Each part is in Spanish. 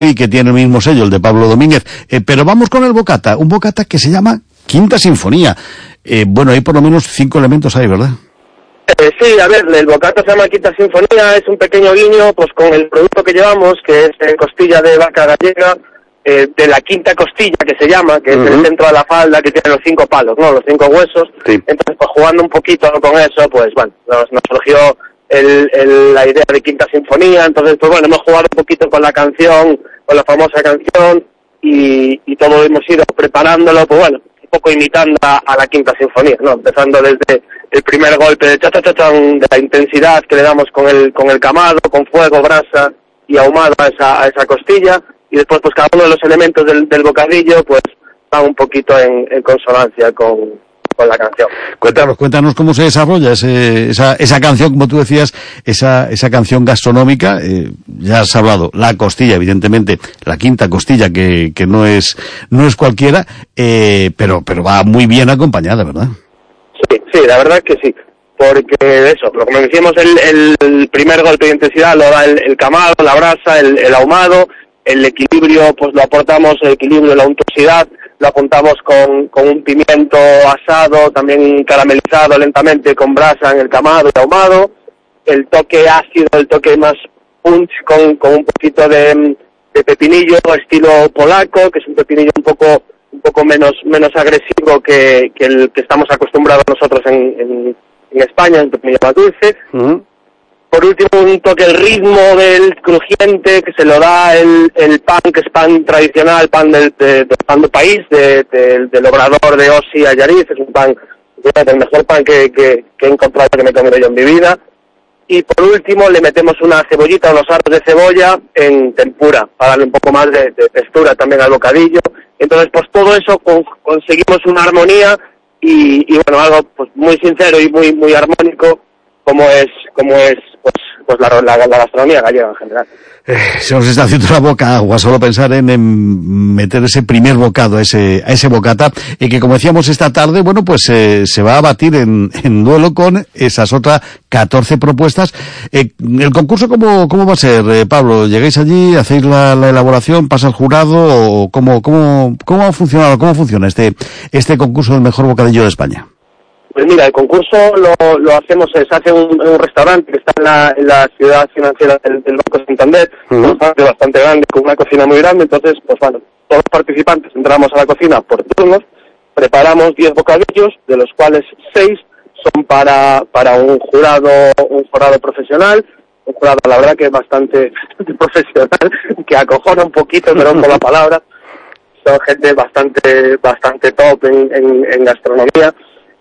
y que tiene el mismo sello, el de Pablo Domínguez. Pero vamos con el bocata, un bocata que se llama Quinta Sinfonía. Bueno, hay por lo menos 5 elementos ahí, ¿verdad? Sí, a ver, el bocata se llama Quinta Sinfonía, es un pequeño guiño pues con el producto que llevamos, que es costilla de vaca gallega, de la quinta costilla que se llama, que es el centro de la falda, que tiene los 5 palos, ¿no? Los 5 huesos. Sí. Entonces, pues jugando un poquito con eso, pues bueno, nos surgió la idea de Quinta Sinfonía. Entonces, pues bueno, hemos jugado un poquito con la canción, con la famosa canción, y todo hemos ido preparándolo, pues bueno, un poco imitando a la Quinta Sinfonía, ¿no? Empezando desde el primer golpe de cha-cha-cha-chan, de la intensidad que le damos con el camado, con fuego, brasa y ahumado a esa costilla, y después pues cada uno de los elementos del bocadillo pues va un poquito en consonancia con la canción. Cuéntanos cómo se desarrolla esa canción, como tú decías, esa canción gastronómica. Ya has hablado, la costilla, evidentemente, la quinta costilla que no es cualquiera, pero va muy bien acompañada, ¿verdad? Sí, la verdad que sí, porque eso, como decíamos, el primer golpe de intensidad lo da el camado, la brasa, el ahumado, el equilibrio, pues lo aportamos, el equilibrio, la untuosidad, lo apuntamos con un pimiento asado, también caramelizado lentamente con brasa en el camado y ahumado, el toque ácido, el toque más punch con un poquito de pepinillo estilo polaco, que es un pepinillo un poco menos agresivo que el que estamos acostumbrados nosotros en España, un pepinillo más dulce. Por último, un toque, el ritmo del crujiente que se lo da el pan, que es pan tradicional, pan del pan del país, del obrador de Osi Allariz. Es un pan, el mejor pan que he encontrado, que me he comido yo en mi vida. Y por último le metemos una cebollita, unos aros de cebolla en tempura, para darle un poco más de textura también al bocadillo. Entonces, pues todo eso conseguimos una armonía y bueno, algo pues muy sincero y muy armónico, como es pues la gastronomía gallega en general. Se nos está haciendo la boca agua solo pensar en meter ese primer bocado a ese bocata, y que, como decíamos esta tarde, bueno, pues se va a batir en duelo con esas otras 14 propuestas. ¿El concurso cómo va a ser, Pablo? ¿Llegáis allí, hacéis la elaboración, pasa el jurado, o cómo va a funcionar, cómo funciona este concurso del mejor bocadillo de España? Pues mira, el concurso lo hacemos, se hace en un restaurante que está en la ciudad financiera del Banco Santander, un restaurante bastante grande, con una cocina muy grande. Entonces, pues bueno, todos los participantes entramos a la cocina por turnos, preparamos 10 bocadillos, de los cuales 6 son para un jurado profesional, un jurado, la verdad, que es bastante profesional, que acojona un poquito, perdón por la palabra. Son gente bastante top en gastronomía.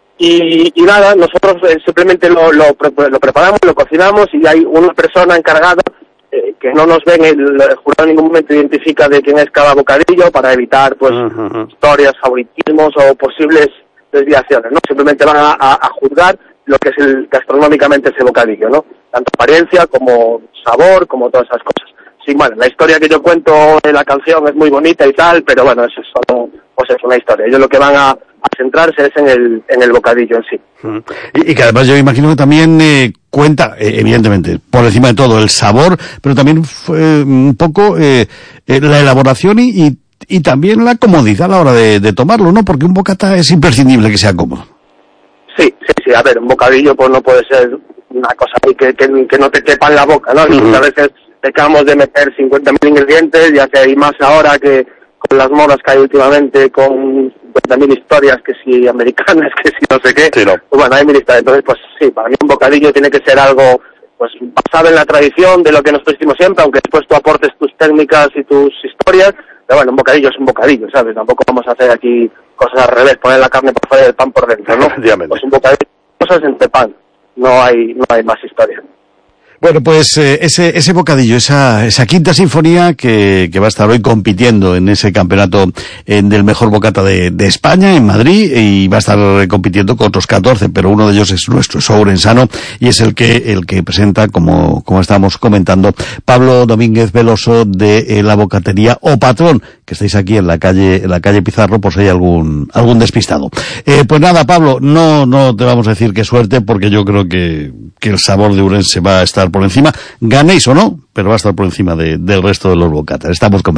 Y nada, nosotros simplemente lo preparamos, lo cocinamos, y hay una persona encargada que no nos ven, el jurado en ningún momento identifica de quién es cada bocadillo, para evitar pues historias, favoritismos o posibles desviaciones, ¿no? Simplemente van a juzgar lo que es gastronómicamente ese bocadillo, ¿no? Tanto apariencia como sabor, como todas esas cosas. Sí, bueno, la historia que yo cuento en la canción es muy bonita y tal, pero bueno, eso es solo pues es una historia. Ellos lo que van a centrarse es en el bocadillo en sí. Y que además yo imagino que también cuenta, evidentemente, por encima de todo, el sabor, pero también un poco la elaboración y también la comodidad a la hora de tomarlo, ¿no? Porque un bocata es imprescindible que sea cómodo. Sí, a ver, un bocadillo pues no puede ser una cosa ahí que no te quepa en la boca, ¿no? Muchas veces dejamos de meter 50.000 ingredientes, ya que hay más ahora que con las modas que hay últimamente, con 50.000 historias, que si americanas, que si no sé qué. Sí, no. Pues bueno, hay mil historias. Entonces, pues sí, para mí un bocadillo tiene que ser algo pues basado en la tradición de lo que nosotros hicimos siempre, aunque después tú aportes tus técnicas y tus historias. Pero bueno, un bocadillo es un bocadillo, ¿sabes? Tampoco vamos a hacer aquí cosas al revés, poner la carne por fuera y el pan por dentro, ¿no? Pues un bocadillo, cosas entre pan. No hay más historia. Bueno, pues ese bocadillo, esa quinta sinfonía que va a estar hoy compitiendo en ese campeonato del mejor bocata de España, en Madrid, y va a estar compitiendo con otros 14, pero uno de ellos es nuestro, es Ourensano, y es el que presenta, como estábamos comentando, Pablo Domínguez Veloso, de la bocatería O Patrón, que estáis aquí en la calle Pizarro, por si hay algún despistado. Pues nada, Pablo, no te vamos a decir qué suerte, porque yo creo que el sabor de Ourense va a estar por encima, ganéis o no, pero va a estar por encima del resto de los bocatas. Estamos convencidos.